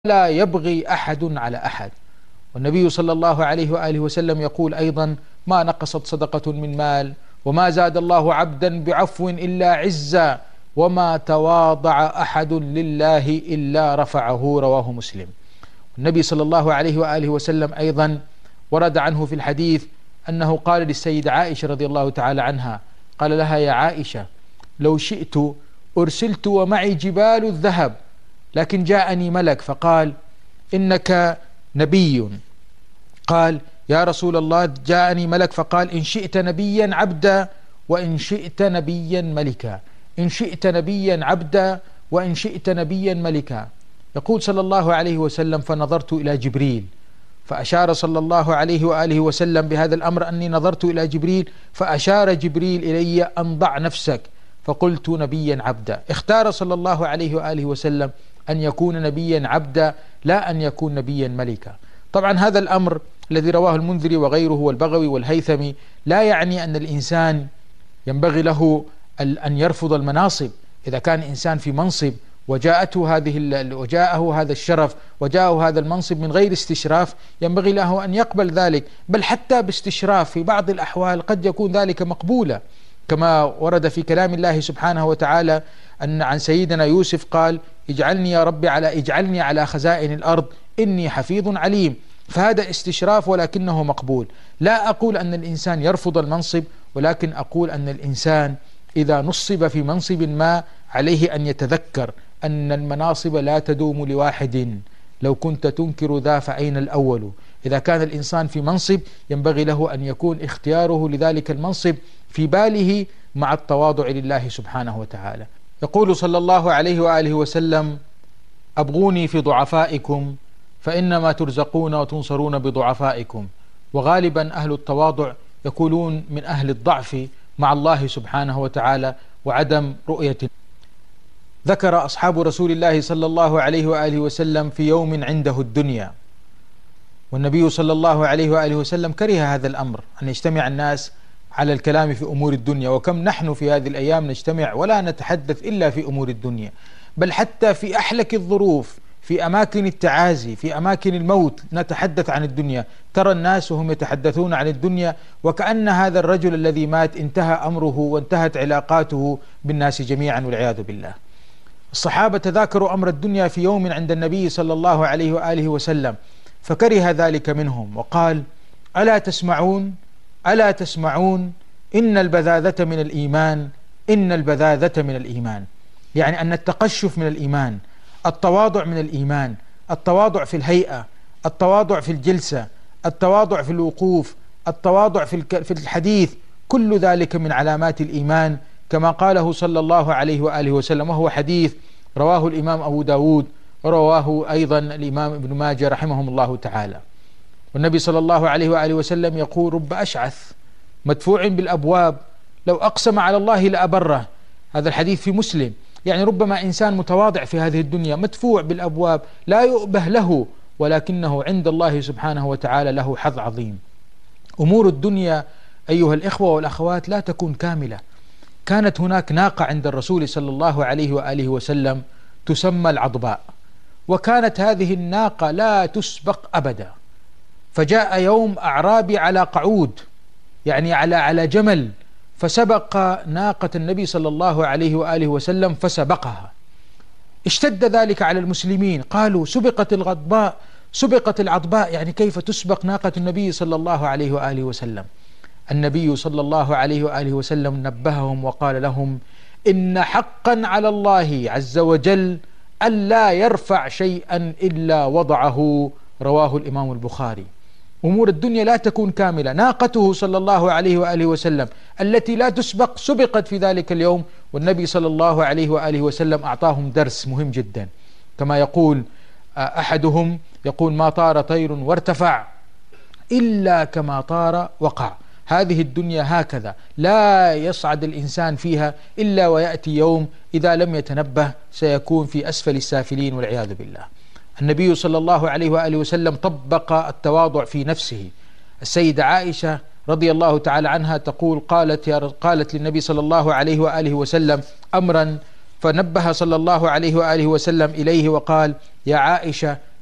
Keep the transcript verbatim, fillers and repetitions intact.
لا يبغي أحد على أحد. والنبي صلى الله عليه وآله وسلم يقول أيضا: ما نقصت صدقة من مال وما زاد الله عبدا بعفو إلا عزا وما تواضع أحد لله إلا رفعه. رواه مسلم. النبي صلى الله عليه وآله وسلم أيضا ورد عنه في الحديث أنه قال للسيدة عائشة رضي الله تعالى عنها، قال لها: يا عائشة، لو شئت أرسلت ومعي جبال الذهب، لكن جاءني ملك فقال: إنك نبي. قال: يا رسول الله، جاءني ملك فقال: إن شئت نبيا عبدا وإن شئت نبيا ملكا، إن شئت نبيا عبدا وإن شئت نبيا ملكا. يقول صلى الله عليه وسلم: فنظرت إلى جبريل فأشار صلى الله عليه وآله وسلم بهذا الأمر أني نظرت إلى جبريل فأشار جبريل إلي أن ضع نفسك، فقلت: نبيا عبدا. اختار صلى الله عليه وآله وسلم أن يكون نبيا عبدا لا أن يكون نبيا ملكا. طبعا هذا الأمر الذي رواه المنذري وغيره والبغوي والهيثمي لا يعني أن الإنسان ينبغي له أن يرفض المناصب. إذا كان إنسان في منصب وجاءته هذه وجاءه هذا الشرف وجاءه هذا المنصب من غير استشراف، ينبغي له أن يقبل ذلك، بل حتى باستشراف في بعض الأحوال قد يكون ذلك مقبولا، كما ورد في كلام الله سبحانه وتعالى أن عن سيدنا يوسف قال: اجعلني يا ربي على اجعلني على خزائن الأرض إني حفيظ عليم. فهذا استشراف ولكنه مقبول. لا أقول أن الإنسان يرفض المنصب، ولكن أقول أن الإنسان إذا نصب في منصب ما عليه أن يتذكر أن المناصب لا تدوم لواحد، لو كنت تنكر ذا فأين الأول. إذا كان الإنسان في منصب ينبغي له أن يكون اختياره لذلك المنصب في باله مع التواضع لله سبحانه وتعالى. يقول صلى الله عليه وآله وسلم: أبغوني في ضعفائكم فإنما ترزقون وتنصرون بضعفائكم. وغالبا أهل التواضع يكونون من أهل الضعف مع الله سبحانه وتعالى وعدم رؤية. ذكر أصحاب رسول الله صلى الله عليه وآله وسلم في يوم عنده الدنيا، والنبي صلى الله عليه وآله وسلم كره هذا الأمر، أن يجتمع الناس على الكلام في أمور الدنيا. وكم نحن في هذه الأيام نجتمع ولا نتحدث إلا في أمور الدنيا، بل حتى في أحلك الظروف، في أماكن التعازي، في أماكن الموت نتحدث عن الدنيا. ترى الناس وهم يتحدثون عن الدنيا وكأن هذا الرجل الذي مات انتهى أمره وانتهت علاقاته بالناس جميعا والعياذ بالله. الصحابة تذاكروا أمر الدنيا في يوم عند النبي صلى الله عليه وآله وسلم فكره ذلك منهم وقال: ألا تسمعون ألا تسمعون إن البذاذة من الإيمان إن البذاذة من الإيمان. يعني أن التقشف من الإيمان، التواضع من الإيمان، التواضع في الهيئة، التواضع في الجلسة، التواضع في الوقوف، التواضع في الحديث، كل ذلك من علامات الإيمان، كما قاله صلى الله عليه وآله وسلم، وهو حديث رواه الإمام أبو داود ورواه أيضا الإمام ابن ماجه رحمهم الله تعالى. والنبي صلى الله عليه وآله وسلم يقول: رب أشعث مدفوع بالأبواب لو أقسم على الله لأبره. هذا الحديث في مسلم. يعني ربما إنسان متواضع في هذه الدنيا مدفوع بالأبواب لا يؤبه له، ولكنه عند الله سبحانه وتعالى له حظ عظيم. أمور الدنيا أيها الإخوة والأخوات لا تكون كاملة. كانت هناك ناقة عند الرسول صلى الله عليه وآله وسلم تسمى العضباء، وكانت هذه الناقة لا تسبق أبدا. فجاء يوم أعرابي على قعود، يعني على على جمل، فسبق ناقة النبي صلى الله عليه وآله وسلم فسبقها. اشتد ذلك على المسلمين، قالوا: سبقت الغضباء سبقت العضباء، يعني كيف تسبق ناقة النبي صلى الله عليه وآله وسلم؟ النبي صلى الله عليه وآله وسلم نبههم وقال لهم: إن حقا على الله عز وجل ألا يرفع شيئا إلا وضعه. رواه الإمام البخاري. أمور الدنيا لا تكون كاملة. ناقته صلى الله عليه وآله وسلم التي لا تسبق سبقت في ذلك اليوم، والنبي صلى الله عليه وآله وسلم أعطاهم درس مهم جدا. كما يقول أحدهم، يقول: ما طار طير وارتفع إلا كما طار وقع. هذه الدنيا هكذا، لا يصعد الإنسان فيها إلا ويأتي يوم إذا لم يتنبه سيكون في أسفل السافلين والعياذ بالله. النبي صلى الله عليه وآله وسلم طبق التواضع في نفسه. السيدة عائشة رضي الله تعالى عنها تقول: قالت يا قالت للنبي صلى الله عليه وآله وسلم أمرا فنبه صلى الله عليه وآله وسلم إليه وقال: يا عائشة